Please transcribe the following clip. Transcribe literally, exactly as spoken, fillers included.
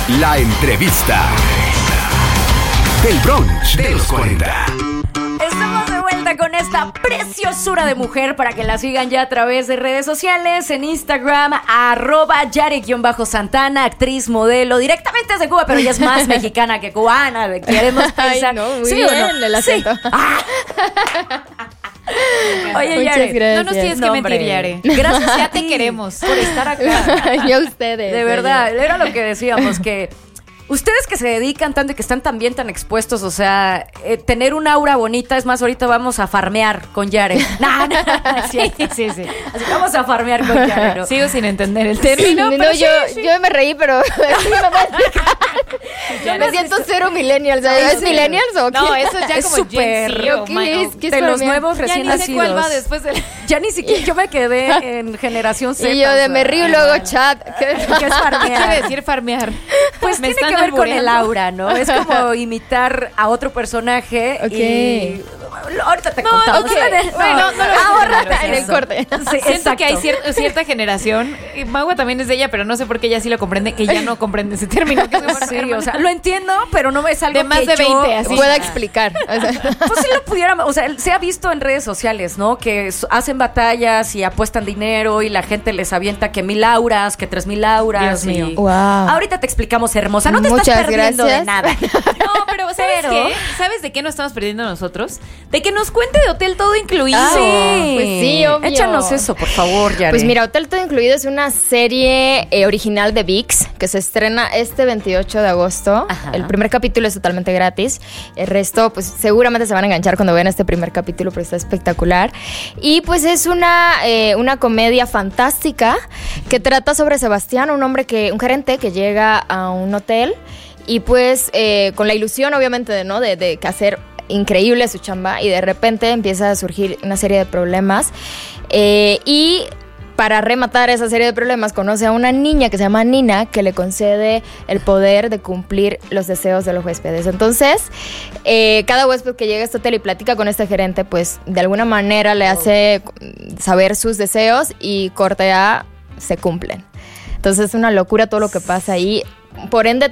La entrevista del brunch de los cuarenta. Estamos de vuelta con esta preciosura de mujer para que la sigan ya a través de redes sociales, en Instagram, arroba Yare-Santana, actriz, modelo, directamente desde Cuba, pero ella es más mexicana que cubana. Queremos pensar. Ay, no, muy ¿Sí bien, o no? el acento. Sí. Ah. Oye, Muchas Yare, gracias. No nos tienes que No, mentir, hombre. Yare. Gracias Ya a te ti queremos. por estar acá. Y a ustedes. De verdad, era lo que decíamos, que ustedes que se dedican tanto y que están también tan expuestos, o sea, eh, tener un aura bonita, es más, ahorita vamos a farmear con Yare. No, no, sí, sí, sí. Así que vamos a farmear con Yare, ¿no? Sigo sin entender el No, término. no, pero yo, sí, sí. yo me reí, pero sí me voy a explicar. Yo me siento cero millennials. ¿Es sí. millennials o qué? No, eso ya Es como súper- Gen Z o ¿qué my- es? o- ¿Qué es De los farmear? nuevos Ya recién ni sé cuál va nacidos. después de... Ya ni siquiera yo me quedé en generación Z. Y yo o de sea, me río y luego chat. ¿Qué? ¿Qué es ¿Qué farmear? quiere decir farmear? Pues Me tiene que están ver con el albureando. aura, ¿no? Es como imitar a otro personaje Ok. y... Ahorita te No, contamos. ok. Bueno, no lo ahórrate vamos a en el eso. corte. Sí, Siento exacto. que hay cier- cierta generación, y Magua también es de ella, pero no sé por qué ella sí lo comprende, que ya no comprende ese término. Que es Sí, o sea, lo entiendo, pero no es algo De más que de yo veinte, así. Pueda explicar. O sea, Pues si lo pudiéramos, o sea, se ha visto en redes sociales, ¿no? Que s- hacen batallas y apuestan dinero y la gente les avienta que mil auras, que tres mil auras. Dios mío. y- Wow. Ahorita te explicamos, hermosa. No te Muchas estás perdiendo gracias. de nada. No, pero ¿sabes Pero- qué? ¿Sabes de qué nos estamos perdiendo nosotros? De que nos cuente de hotel todo incluido. Ah, Sí. pues sí, obvio. Échanos eso, por favor, Yare. Pues mira, Hotel Todo Incluido es una serie eh, original de ViX que se estrena este veintiocho de agosto. Ajá. El primer capítulo es totalmente gratis. El resto, pues seguramente se van a enganchar cuando vean este primer capítulo, pero está espectacular. Y pues es una, eh, una comedia fantástica que trata sobre Sebastián, un hombre que, un gerente que llega a un hotel y pues eh, con la ilusión, obviamente, de, ¿no? de, de que hacer increíble su chamba, y de repente empieza a surgir una serie de problemas eh, y para rematar esa serie de problemas conoce a una niña que se llama Nina, que le concede el poder de cumplir los deseos de los huéspedes. Entonces eh, cada huésped que llega a este hotel y platica con este gerente, pues de alguna manera le hace saber sus deseos y corte A, se cumplen. Entonces es una locura todo lo que pasa ahí. Por ende